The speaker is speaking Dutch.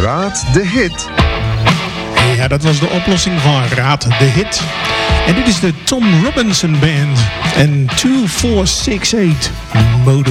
Raad de Hit. Ja, dat was de oplossing van Raad de Hit. En dit is de Tom Robinson Band en 2468 Motor.